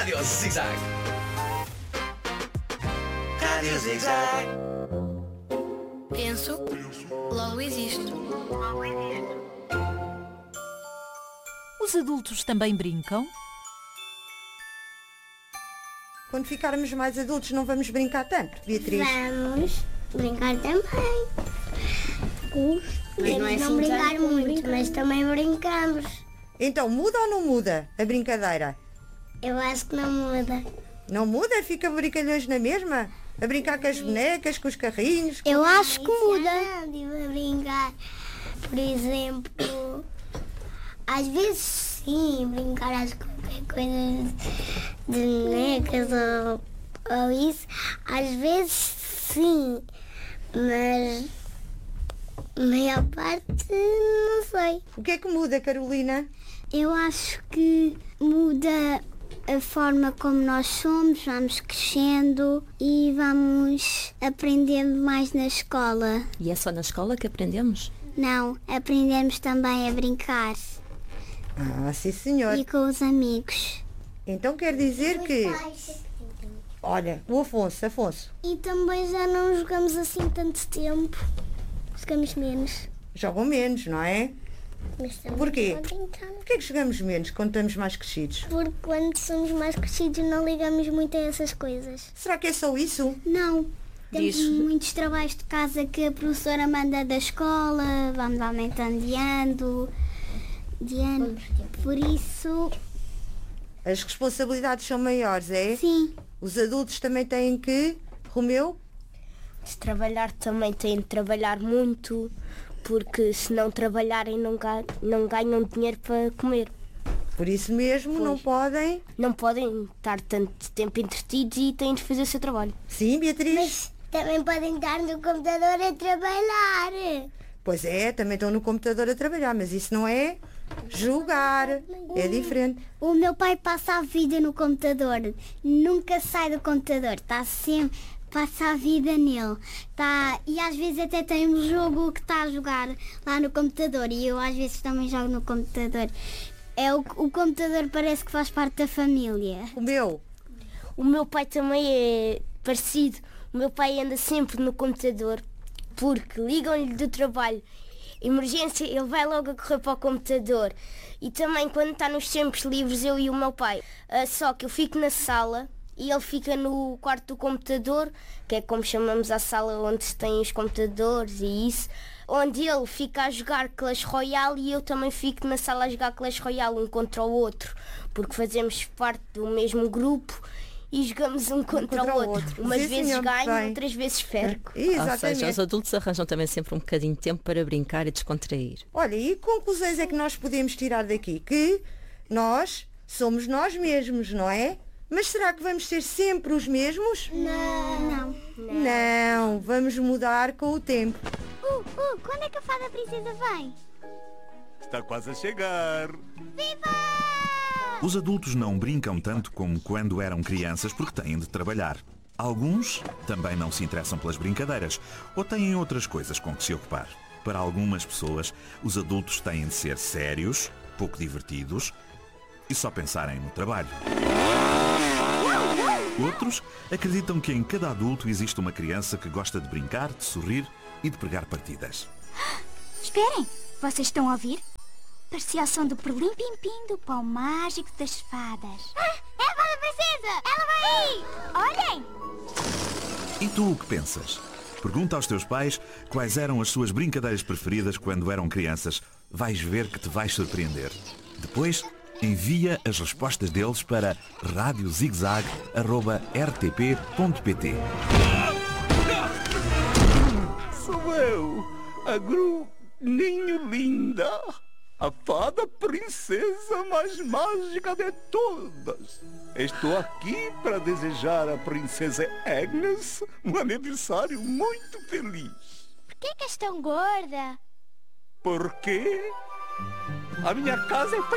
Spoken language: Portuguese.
Rádio ZigZag. Rádio ZigZag. Penso, logo existo. Os adultos também brincam? Quando ficarmos mais adultos não vamos brincar tanto, Beatriz? Vamos brincar também. Mas não é Não assim brincar tanto como muito, brincar. mas também brincamos. Então muda ou não muda a brincadeira? Eu acho que não muda. Não muda? Fica brincalhões na mesma? A brincar com as bonecas, com os carrinhos? Eu acho que muda. A brincar, por exemplo, às vezes sim, brincar às qualquer coisa de bonecas ou isso. Às vezes sim, mas a maior parte não sei. O que é que muda, Carolina? Eu acho que muda a forma como nós somos, vamos crescendo e vamos aprendendo mais na escola. E é só na escola que aprendemos? Não, aprendemos também a brincar Ah, sim senhor. e com os amigos. Então quer dizer que... Olha, o Afonso, E também já não jogamos assim tanto tempo. Jogamos menos. jogam menos, não é? Mas também Porquê? já brincamos. Porquê que jogamos menos quando estamos mais crescidos? Porque quando somos mais crescidos não ligamos muito a essas coisas. Será que é só isso? Não. Temos Diz. muitos trabalhos de casa que a professora manda da escola, vamos aumentando de ano. Por isso, As responsabilidades são maiores, é? sim, Os adultos também têm que... Romeu? Se trabalhar também têm de trabalhar muito, porque se não trabalharem não ganham dinheiro para comer. Por isso mesmo não podem... Não podem estar tanto tempo entretidos e têm de fazer o seu trabalho. Sim, Beatriz? mas também podem estar no computador a trabalhar. Pois é, também estão no computador a trabalhar, mas isso não é jogar, é diferente. O meu pai passa a vida no computador, nunca sai do computador, está sempre, passa a vida nele. E às vezes até tem um jogo que está a jogar lá no computador e eu às vezes também jogo no computador. O computador parece que faz parte da família. O meu pai também é parecido. O meu pai anda sempre no computador porque ligam-lhe do trabalho. Emergência, ele vai logo a correr para o computador. E também quando está nos tempos livres, eu e o meu pai. Só que eu fico na sala e ele fica no quarto do computador, que é como chamamos a sala onde se têm os computadores e isso. Onde ele fica a jogar Clash Royale e eu também fico na sala a jogar Clash Royale um contra o outro. Porque fazemos parte do mesmo grupo e jogamos um contra o outro. Umas Sim, vezes senhor, ganho, bem. outras vezes perco. Ou seja, Exatamente. os adultos arranjam também sempre um bocadinho de tempo para brincar e descontrair. Olha, e que conclusões é que nós podemos tirar daqui? Que nós somos nós mesmos, não é? Mas será que vamos ser sempre os mesmos? Não. Não, vamos mudar com o tempo. Quando é que a fada princesa vem? Está quase a chegar. Viva! Os adultos não brincam tanto como quando eram crianças porque têm de trabalhar. Alguns também não se interessam pelas brincadeiras ou têm outras coisas com que se ocupar. Para algumas pessoas, os adultos têm de ser sérios, pouco divertidos e só pensarem no trabalho. Outros acreditam que em cada adulto existe uma criança que gosta de brincar, de sorrir e de pregar partidas. Esperem, vocês estão a ouvir? Parecia o som do perlim-pim-pim do pão mágico das fadas. É a fada princesa! Ela vai aí! Olhem! E tu o que pensas? Pergunta aos teus pais quais eram as suas brincadeiras preferidas quando eram crianças. Vais ver que te vais surpreender. Depois, envia as respostas deles para radiozigzag@rtp.pt. Sou eu, a Ninho Linda, a fada princesa mais mágica de todas. Estou aqui para desejar à princesa Agnes um aniversário muito feliz. Por que és tão gorda? Porque a minha casa é